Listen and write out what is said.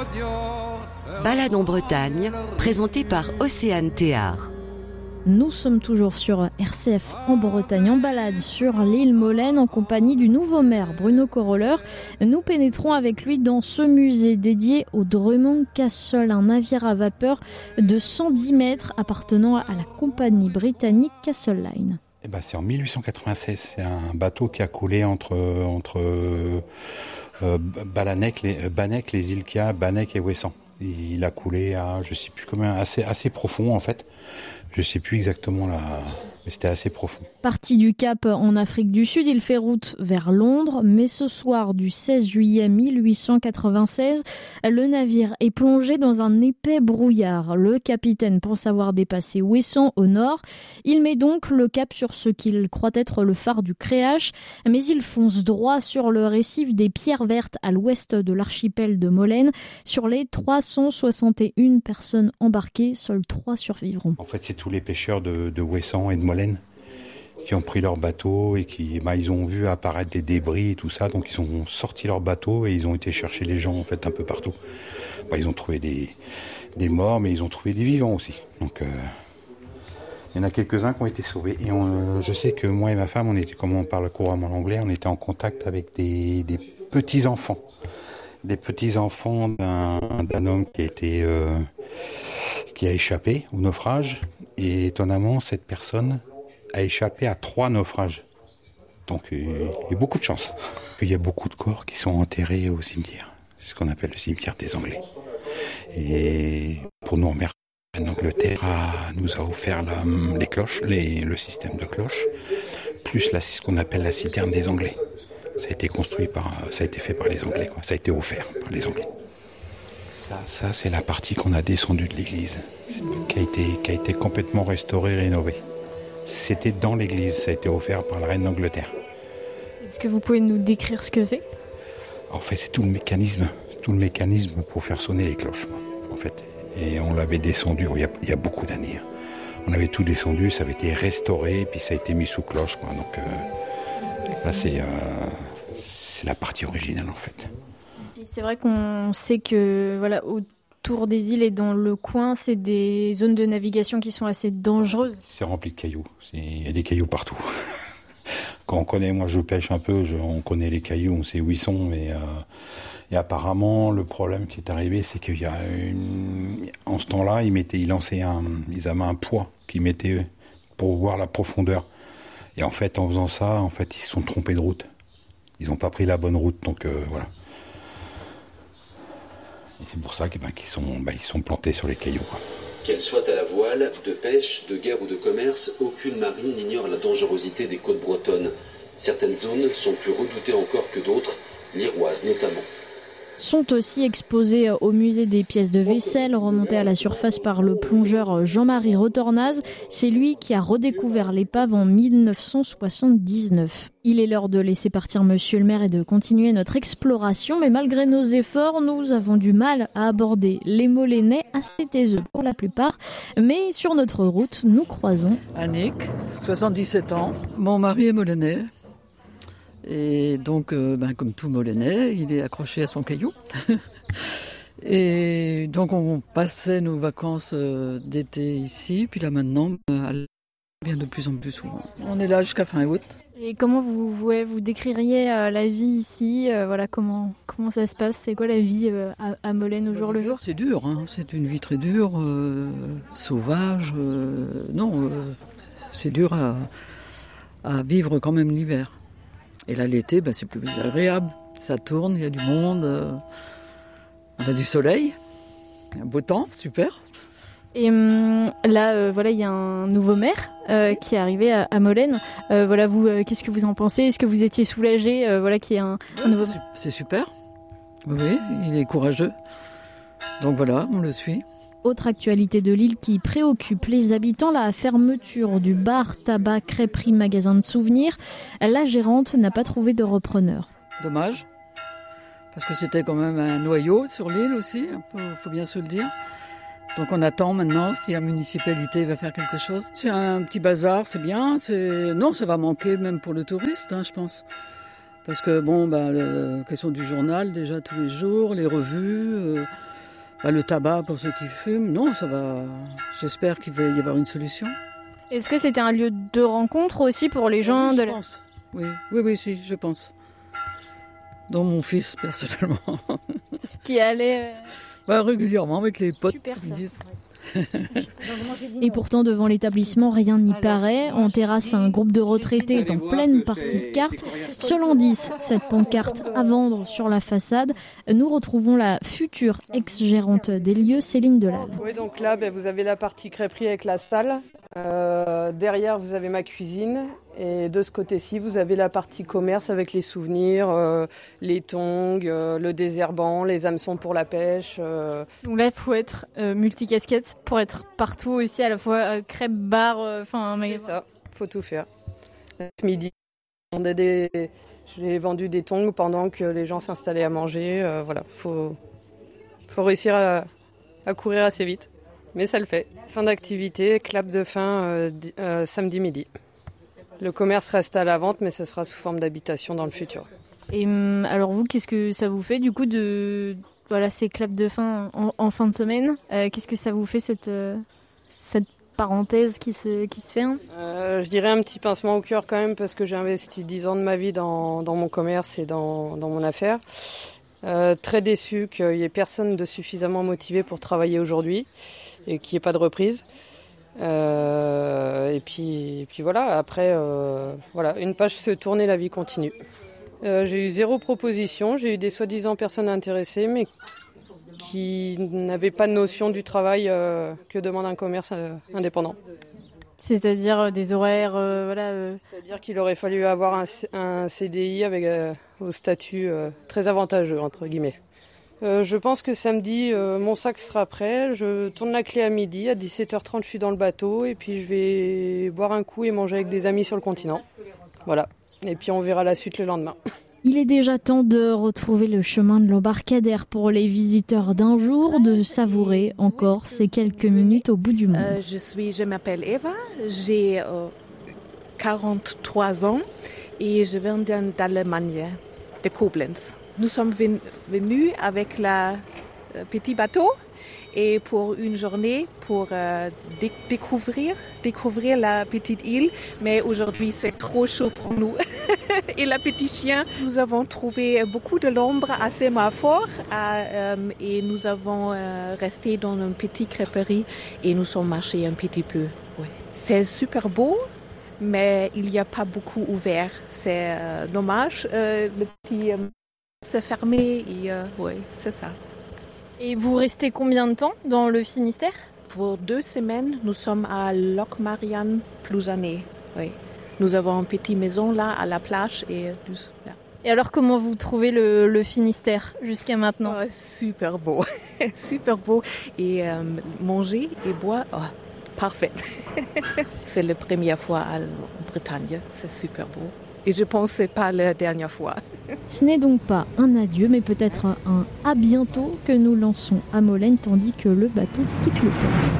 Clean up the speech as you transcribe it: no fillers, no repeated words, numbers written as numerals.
Balade en Bretagne, présentée par Océane Théard. Nous sommes toujours sur RCF en Bretagne, en balade sur l'île Molène en compagnie du nouveau maire Bruno Coroller. Nous pénétrons avec lui dans ce musée dédié au Drummond Castle, un navire à vapeur de 110 mètres appartenant à la compagnie britannique Castle Line. C'est en 1896, c'est un bateau qui a coulé entre Banec, les îles qu'il y a, Banec et Ouessant. Il a coulé à, je sais plus combien, assez profond en fait. Je sais plus exactement là, mais c'était assez profond. Parti du Cap en Afrique du Sud, il fait route vers Londres, mais ce soir du 16 juillet 1896, le navire est plongé dans un épais brouillard. Le capitaine pense avoir dépassé Ouessant au nord. Il met donc le cap sur ce qu'il croit être le phare du Créache, mais il fonce droit sur le récif des Pierres Vertes à l'ouest de l'archipel de Molène. Sur les 361 personnes embarquées, seuls 3 survivront. En fait, c'est tous les pêcheurs de Ouessant et de Molène qui ont pris leur bateau et qui, ils ont vu apparaître des débris et tout ça, donc ils ont sorti leur bateau et ils ont été chercher les gens en fait un peu partout. Ils ont trouvé des morts, mais ils ont trouvé des vivants aussi. Donc il y en a quelques-uns qui ont été sauvés. Et je sais que moi et ma femme, on était, comme on parle couramment l'anglais, on était en contact avec des petits-enfants. Des petits-enfants d'un homme qui a échappé au naufrage. Et étonnamment, cette personne a échappé à 3 naufrages. Donc il y a beaucoup de chance. Il y a beaucoup de corps qui sont enterrés au cimetière. C'est ce qu'on appelle le cimetière des Anglais. Et pour nous remercier, l'Angleterre nous a offert les cloches, le système de cloches, plus ce qu'on appelle la citerne des Anglais. Ça a été fait par les Anglais, quoi. Ça a été offert par les Anglais. Ça c'est la partie qu'on a descendue de l'église, qui a été complètement restaurée, rénovée. C'était dans l'église, ça a été offert par la reine d'Angleterre. Est-ce que vous pouvez nous décrire ce que c'est ? En fait, c'est tout le mécanisme pour faire sonner les cloches, en fait. Et on l'avait descendu, il y a beaucoup d'années. On avait tout descendu, ça avait été restauré, puis ça a été mis sous cloche, quoi. Donc là, c'est la partie originale, en fait. Et c'est vrai qu'on sait que, autour des îles et dans le coin, c'est des zones de navigation qui sont assez dangereuses. C'est rempli de cailloux. Il y a des cailloux partout. Quand on connaît, moi je pêche un peu, on connaît les cailloux, on sait où ils sont. Et apparemment, le problème qui est arrivé, c'est qu'il y a en ce temps-là, ils avaient un poids qu'ils mettaient pour voir la profondeur. Et en fait, en faisant ça, ils se sont trompés de route. Ils n'ont pas pris la bonne route, donc voilà. Et c'est pour ça qu'ils sont plantés sur les cailloux, quoi. Qu'elle soit à la voile, de pêche, de guerre ou de commerce, aucune marine n'ignore la dangerosité des côtes bretonnes. Certaines zones sont plus redoutées encore que d'autres, l'Iroise notamment. Sont aussi exposés au musée des pièces de vaisselle, remontées à la surface par le plongeur Jean-Marie Retornaz. C'est lui qui a redécouvert l'épave en 1979. Il est l'heure de laisser partir Monsieur le maire et de continuer notre exploration, mais malgré nos efforts, nous avons du mal à aborder les Molénais, assez taiseux pour la plupart. Mais sur notre route, nous croisons Annick, 77 ans, mon mari est molénais. Et donc, comme tout Molénais, il est accroché à son caillou. Et donc, on passait nos vacances d'été ici. Puis là, maintenant, elle vient de plus en plus souvent. On est là jusqu'à fin août. Et comment vous décririez la vie ici, comment ça se passe? C'est quoi la vie à Molène au jour le jour? C'est dur, c'est une vie très dure, sauvage. C'est dur à vivre quand même l'hiver. Et là, l'été, c'est plus agréable. Ça tourne, il y a du monde, on a du soleil, un beau temps, super. Et là, il y a un nouveau maire qui est arrivé à Molène. Vous, qu'est-ce que vous en pensez? Est-ce que vous étiez soulagé qu'il y ait un nouveau maire? C'est super. Oui, il est courageux. Donc voilà, on le suit. Autre actualité de l'île qui préoccupe les habitants, la fermeture du bar, tabac, crêperie, magasin de souvenirs. La gérante n'a pas trouvé de repreneur. Dommage, parce que c'était quand même un noyau sur l'île aussi, faut bien se le dire. Donc on attend maintenant si la municipalité va faire quelque chose. C'est un petit bazar, c'est bien. Non, ça va manquer même pour le touriste, je pense. Parce que la question du journal déjà tous les jours, les revues, Le tabac pour ceux qui fument, non, ça va. J'espère qu'il va y avoir une solution. Est-ce que c'était un lieu de rencontre aussi pour les gens Oui, je pense. Oui, si, je pense. Dont mon fils, personnellement. Qui allait régulièrement avec les potes. Super, ça. Disent. Et pourtant, devant l'établissement, rien n'y paraît. En terrasse, un groupe de retraités est en pleine partie de cartes. Sur l'indice, cette pancarte à vendre sur la façade, nous retrouvons la future ex-gérante des lieux, Céline Delal. Oui, donc là, vous avez la partie crêperie avec la salle. Derrière, vous avez ma cuisine. Et de ce côté-ci, vous avez la partie commerce avec les souvenirs, les tongs, le désherbant, les hameçons pour la pêche. Donc là, il faut être multicasquette pour être partout aussi, à la fois crêpe, bar, un magasin. C'est ça, il faut tout faire. Midi, j'ai vendu des tongs pendant que les gens s'installaient à manger. Voilà, faut réussir à courir assez vite. Mais ça le fait. Fin d'activité, clap de fin samedi midi. Le commerce reste à la vente, mais ce sera sous forme d'habitation dans le futur. Et alors vous, qu'est-ce que ça vous fait du coup de ces claps de fin en fin de semaine qu'est-ce que ça vous fait cette parenthèse qui se ferme? Je dirais un petit pincement au cœur quand même, parce que j'ai investi 10 ans de ma vie dans mon commerce et dans mon affaire. Très déçu qu'il n'y ait personne de suffisamment motivé pour travailler aujourd'hui et qu'il n'y ait pas de reprise. Et puis voilà, après, une page se tourne et la vie continue. J'ai eu 0 proposition, j'ai eu des soi-disant personnes intéressées, mais qui n'avaient pas de notion du travail que demande un commerce indépendant. C'est-à-dire des horaires, C'est-à-dire qu'il aurait fallu avoir un CDI avec au statut très avantageux, entre guillemets. Je pense que samedi, mon sac sera prêt. Je tourne la clé à midi. À 17h30, je suis dans le bateau. Et puis, je vais boire un coup et manger avec des amis sur le continent. Voilà. Et puis, on verra la suite le lendemain. Il est déjà temps de retrouver le chemin de l'embarcadère pour les visiteurs d'un jour, de savourer encore ces quelques minutes au bout du monde. Je m'appelle Eva. J'ai 43 ans et je viens d'Allemagne, de Koblenz. Nous sommes venus avec le petit bateau et pour une journée pour découvrir la petite île. Mais aujourd'hui, c'est trop chaud pour nous. Et le petit chien, nous avons trouvé beaucoup de l'ombre à sémaphore et nous avons resté dans une petite crêperie et nous sommes marchés un petit peu. Ouais. C'est super beau. Mais il n'y a pas beaucoup ouvert. C'est dommage. Le petit... C'est fermé et oui, c'est ça. Et vous restez combien de temps dans le Finistère? Pour 2 semaines, nous sommes à Locmarian Plouzané. Oui. Nous avons une petite maison là à la plage et tout ça. Et alors comment vous trouvez le Finistère jusqu'à maintenant? Super beau, super beau. Et manger et boire, parfait. C'est la première fois en Bretagne, c'est super beau. Et je pense que ce n'est pas la dernière fois. Ce n'est donc pas un adieu, mais peut-être un à bientôt que nous lançons à Molène, tandis que le bateau quitte le port.